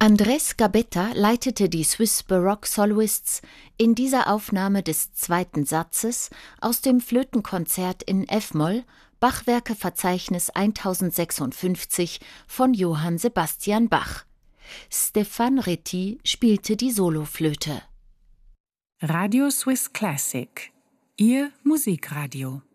Andrés Gabetta leitete die Swiss Baroque Soloists in dieser Aufnahme des zweiten Satzes aus dem Flötenkonzert in F-Moll, Bachwerkeverzeichnis 1056 von Johann Sebastian Bach. Stéphane Retty spielte die Soloflöte. Radio Swiss Classic, Ihr Musikradio.